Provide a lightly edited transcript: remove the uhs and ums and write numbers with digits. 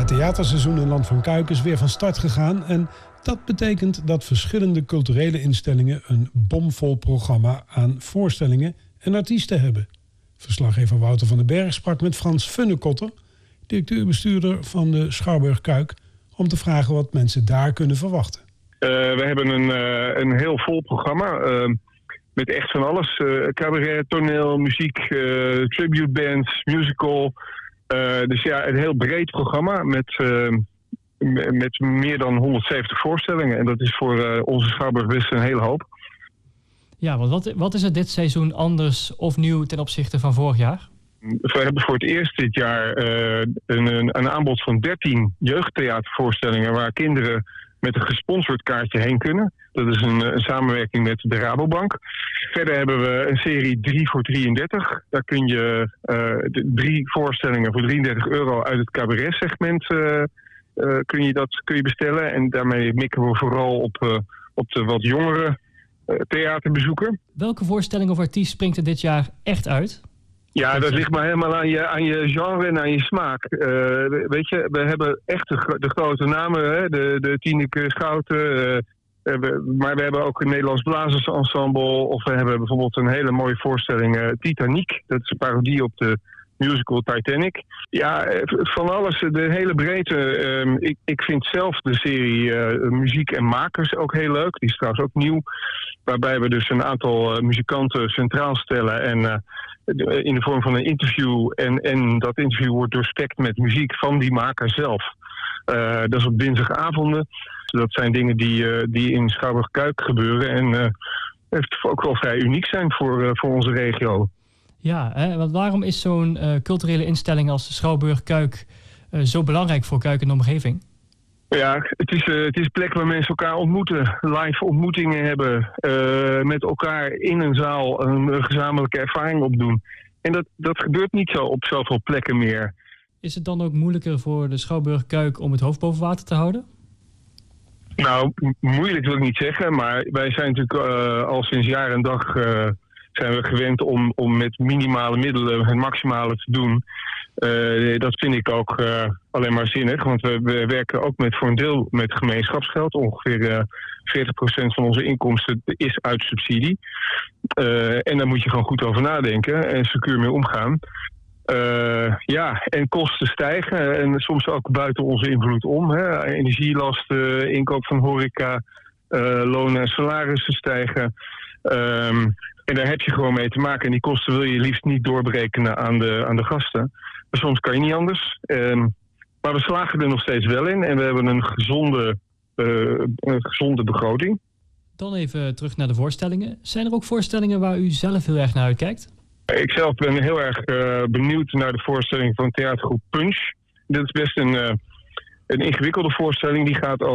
Het theaterseizoen in Land van Kuik is weer van start gegaan en dat betekent dat verschillende culturele instellingen een bomvol programma aan voorstellingen en artiesten hebben. Verslaggever Wouter van den Berg sprak met Frans Funnekotter, directeur-bestuurder van de Schouwburg Kuik, om te vragen wat mensen daar kunnen verwachten. We hebben een heel vol programma met echt van alles. Cabaret, toneel, muziek, tribute bands, musical. Dus ja, een heel breed programma met meer dan 170 voorstellingen. En dat is voor onze Schouwburg best een hele hoop. Ja, want wat is er dit seizoen anders of nieuw ten opzichte van vorig jaar? We hebben voor het eerst dit jaar een aanbod van 13 jeugdtheatervoorstellingen waar kinderen met een gesponsord kaartje heen kunnen. Dat is een samenwerking met de Rabobank. Verder hebben we een serie 3 voor 33. Daar kun je 3 voorstellingen voor €33 uit het cabaret-segment kun je bestellen. En daarmee mikken we vooral op de wat jongere theaterbezoeker. Welke voorstelling of artiest springt er dit jaar echt uit? Ja, dat ligt maar helemaal aan je genre en aan je smaak. Weet je, we hebben echt de grote namen, hè? De Tineke Schouten. Maar we hebben ook een Nederlands Blazersensemble. Of we hebben bijvoorbeeld een hele mooie voorstelling, Titanic. Dat is een parodie op de musical Titanic. Ja, van alles, de hele breedte. Ik vind zelf de serie Muziek en Makers ook heel leuk. Die is trouwens ook nieuw. Waarbij we dus een aantal muzikanten centraal stellen en in de vorm van een interview. En dat interview wordt doorspekt met muziek van die maker zelf. Dat is op dinsdagavonden. Dat zijn dingen die in Schouwburg Kuik gebeuren. En ook wel vrij uniek zijn voor onze regio. Ja, want waarom is zo'n culturele instelling als de Schouwburg Kuik zo belangrijk voor Kuik en de omgeving? Ja, het is een plek waar mensen elkaar ontmoeten, live ontmoetingen hebben, met elkaar in een zaal een gezamenlijke ervaring opdoen. En dat gebeurt niet zo op zoveel plekken meer. Is het dan ook moeilijker voor de Schouwburg Kuik om het hoofd boven water te houden? Nou, moeilijk wil ik niet zeggen, maar wij zijn natuurlijk al sinds jaar en dag zijn we gewend om met minimale middelen het maximale te doen. Dat vind ik ook alleen maar zinnig, want we werken ook voor een deel met gemeenschapsgeld. Ongeveer 40% van onze inkomsten is uit subsidie. En daar moet je gewoon goed over nadenken en secuur mee omgaan. En kosten stijgen en soms ook buiten onze invloed om. Hè. Energielasten, inkoop van horeca, lonen en salarissen stijgen. En daar heb je gewoon mee te maken. En die kosten wil je liefst niet doorberekenen aan de gasten. Maar soms kan je niet anders. Maar we slagen er nog steeds wel in. En we hebben een gezonde begroting. Dan even terug naar de voorstellingen. Zijn er ook voorstellingen waar u zelf heel erg naar uitkijkt? Ik zelf ben heel erg benieuwd naar de voorstelling van theatergroep Punch. Dit is best een ingewikkelde voorstelling. Die gaat over